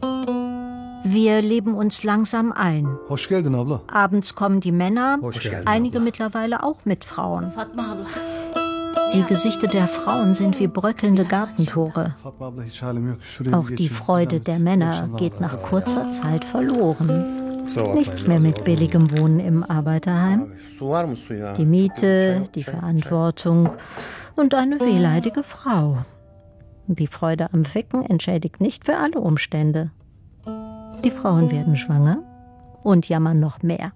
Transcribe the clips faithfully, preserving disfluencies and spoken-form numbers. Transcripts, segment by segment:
Wir leben uns langsam ein. Hoş geldin abla. Abends kommen die Männer, Hoş geldin, einige abla. mittlerweile auch mit Frauen. Fatma abla. Die Gesichter der Frauen sind wie bröckelnde Gartentore. Fatma abla, hiç halim yok. Şuraya Auch bir die geçeyim. Freude Güzel der misin? Männer Akşamlar geht var. nach kurzer Zeit verloren. So, Nichts mehr mit billigem Wohnen im Arbeiterheim. Su var mı su ya? Die Miete, die Verantwortung und eine wehleidige Frau. Die Freude am Ficken entschädigt nicht für alle Umstände. Die Frauen werden schwanger und jammern noch mehr.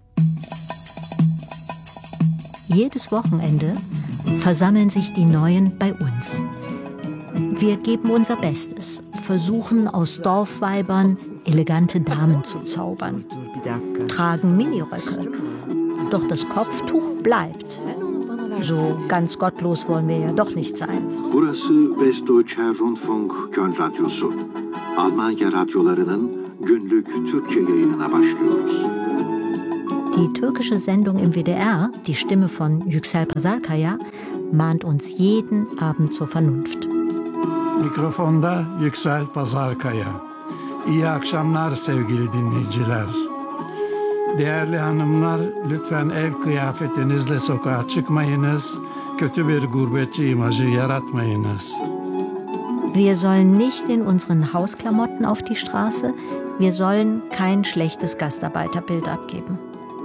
Jedes Wochenende versammeln sich die Neuen bei uns. Wir geben unser Bestes, versuchen aus Dorfweibern elegante Damen zu zaubern, tragen Miniröcke. Doch das Kopftuch bleibt. So ganz gottlos wollen wir ja doch nicht sein. Burası Westdeutscher Rundfunk Köln Radyosu. Almanya radyolarının günlük Türkçe yayınına başlıyoruz. Die türkische Sendung im W D R, die Stimme von Yüksel Pazarkaya, mahnt uns jeden Abend zur Vernunft. Mikrofonda Yüksel Pazarkaya. İyi akşamlar sevgili dinleyiciler. Değerli hanımlar, lütfen ev kıyafetinizle sokağa çıkmayınız, kötü bir gurbetçi imajı yaratmayınız. Wir sollen nicht in unseren Hausklamotten auf die Straße, wir sollen kein schlechtes Gastarbeiterbild abgeben.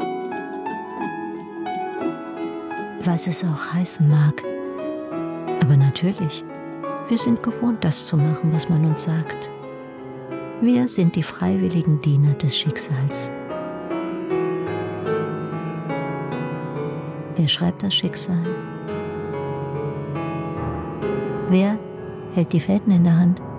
Was es auch heißen mag. Aber natürlich, wir sind gewohnt, das zu machen, was man uns sagt. Wir sind die freiwilligen Diener des Schicksals. Wer schreibt das Schicksal? Wer hält die Fäden in der Hand?